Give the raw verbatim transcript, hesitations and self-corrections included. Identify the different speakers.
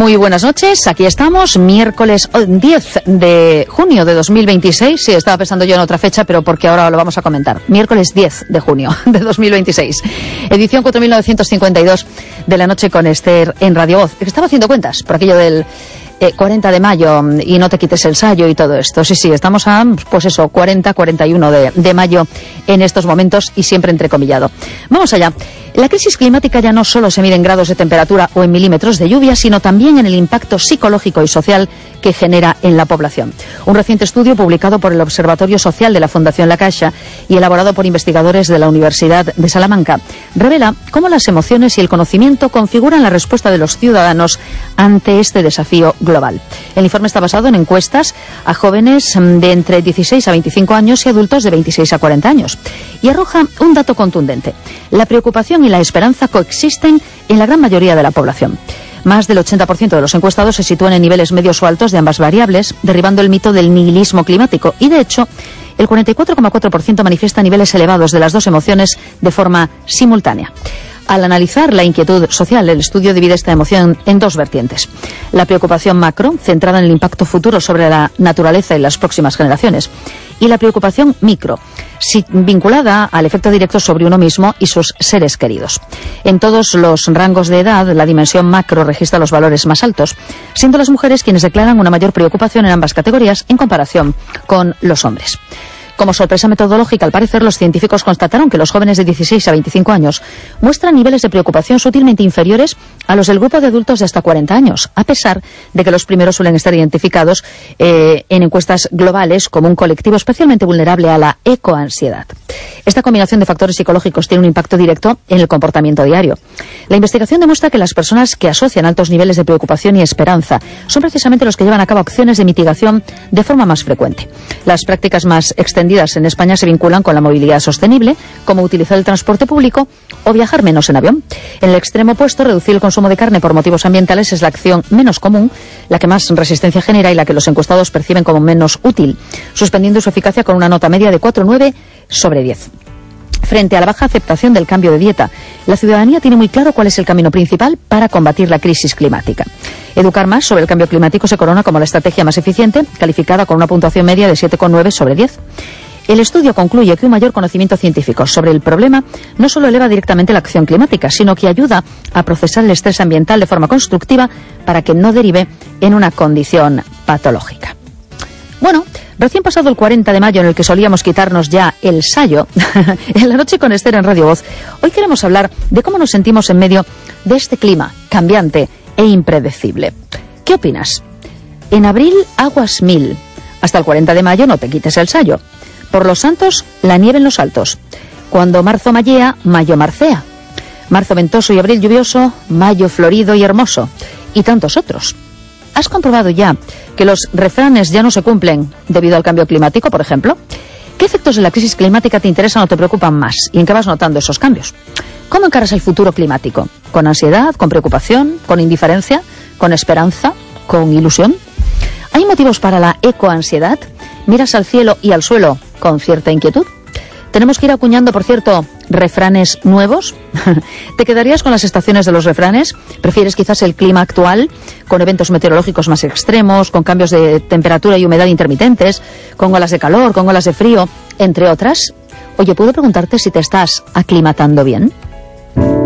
Speaker 1: Muy buenas noches, aquí estamos, miércoles diez de junio de dos mil veintiséis. Sí, estaba pensando yo en otra fecha, pero porque ahora lo vamos a comentar. Miércoles diez de junio de dos mil veintiséis. Edición cuatro mil novecientos cincuenta y dos de la noche con Esther en Radio Voz. Estaba haciendo cuentas por aquello del eh, cuarenta de mayo y no te quites el sayo y todo esto. Sí, sí, estamos a, pues eso, cuarenta, cuarenta y uno de, de mayo en estos momentos y siempre entrecomillado. Vamos allá. La crisis climática ya no solo se mide en grados de temperatura o en milímetros de lluvia, sino también en el impacto psicológico y social que genera en la población. Un reciente estudio publicado por el Observatorio Social de la Fundación La Caixa y elaborado por investigadores de la Universidad de Salamanca revela cómo las emociones y el conocimiento configuran la respuesta de los ciudadanos ante este desafío global. El informe está basado en encuestas a jóvenes de entre dieciséis a veinticinco años y adultos de veintiséis a cuarenta años y arroja un dato contundente. La preocupación y la esperanza coexisten en la gran mayoría de la población. Más del ochenta por ciento de los encuestados se sitúan en niveles medios o altos de ambas variables, derribando el mito del nihilismo climático. Y, de hecho, el cuarenta y cuatro coma cuatro por ciento manifiesta niveles elevados de las dos emociones de forma simultánea. Al analizar la inquietud social, el estudio divide esta emoción en dos vertientes. La preocupación macro, centrada en el impacto futuro sobre la naturaleza y las próximas generaciones. Y la preocupación micro, vinculada al efecto directo sobre uno mismo y sus seres queridos. En todos los rangos de edad, la dimensión macro registra los valores más altos, siendo las mujeres quienes declaran una mayor preocupación en ambas categorías en comparación con los hombres. Como sorpresa metodológica, al parecer, los científicos constataron que los jóvenes de dieciséis a veinticinco años muestran niveles de preocupación sutilmente inferiores a los del grupo de adultos de hasta cuarenta años, a pesar de que los primeros suelen estar identificados eh, en encuestas globales como un colectivo especialmente vulnerable a la ecoansiedad. Esta combinación de factores psicológicos tiene un impacto directo en el comportamiento diario. La investigación demuestra que las personas que asocian altos niveles de preocupación y esperanza son precisamente los que llevan a cabo acciones de mitigación de forma más frecuente. Las prácticas más extendidas en España se vinculan con la movilidad sostenible, como utilizar el transporte público o viajar menos en avión. En el extremo opuesto, reducir el consumo de carne por motivos ambientales es la acción menos común, la que más resistencia genera y la que los encuestados perciben como menos útil, suspendiendo su eficacia con una nota media de cuatro coma nueve sobre diez. Frente a la baja aceptación del cambio de dieta, la ciudadanía tiene muy claro cuál es el camino principal para combatir la crisis climática. Educar más sobre el cambio climático se corona como la estrategia más eficiente, calificada con una puntuación media de siete coma nueve sobre diez. El estudio concluye que un mayor conocimiento científico sobre el problema no solo eleva directamente la acción climática, sino que ayuda a procesar el estrés ambiental de forma constructiva para que no derive en una condición patológica. Bueno, recién pasado el cuarenta de mayo, en el que solíamos quitarnos ya el sayo, en la noche con Esther en Radio Voz, hoy queremos hablar de cómo nos sentimos en medio de este clima cambiante e impredecible. ¿Qué opinas? En abril, aguas mil. Hasta el cuarenta de mayo no te quites el sayo. Por los santos, la nieve en los altos. Cuando marzo mallea, mayo marcea. Marzo ventoso y abril lluvioso, mayo florido y hermoso. Y tantos otros. ¿Has comprobado ya que los refranes ya no se cumplen debido al cambio climático, por ejemplo? ¿Qué efectos de la crisis climática te interesan o te preocupan más? ¿Y en qué vas notando esos cambios? ¿Cómo encaras el futuro climático? ¿Con ansiedad, con preocupación, con indiferencia, con esperanza, con ilusión? ¿Hay motivos para la ecoansiedad? ¿Miras al cielo y al suelo con cierta inquietud? ¿Tenemos que ir acuñando, por cierto, refranes nuevos? ¿Te quedarías con las estaciones de los refranes? ¿Prefieres quizás el clima actual, con eventos meteorológicos más extremos, con cambios de temperatura y humedad intermitentes, con olas de calor, con olas de frío, entre otras? Oye, ¿puedo preguntarte si te estás aclimatando bien?